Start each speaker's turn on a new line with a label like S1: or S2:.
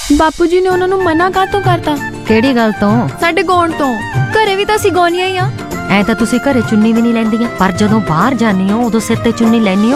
S1: ਬਾਪੂ ਜੀ ਨੇ ਉਹਨਾਂ ਨੂੰ ਮਨਾ ਕਾਹਤੋਂ ਕਰਤਾ?
S2: ਕਿਹੜੀ ਗੱਲ ਤੋਂ?
S1: ਸਾਡੇ ਗਾਉਣ ਤੋਂ। ਘਰੇ ਵੀ ਤਾਂ ਅਸੀਂ ਗਾਉਣੀਆਂ ਹੀ ਆ।
S2: ਐ ਤਾਂ ਤੁਸੀਂ ਘਰੇ ਚੁੰਨੀ ਵੀ ਨਹੀਂ ਲੈਂਦੀਆਂ, ਪਰ ਜਦੋਂ ਬਾਹਰ ਜਾਂਦੀ ਹੋ ਉਦੋਂ ਸਿਰ ਤੇ ਚੁੰਨੀ ਲੈਣੀ